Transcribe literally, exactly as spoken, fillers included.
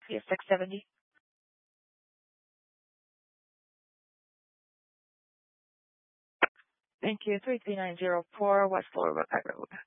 Yes, six seventy. Thank you. three three nine zero four West Florida Road.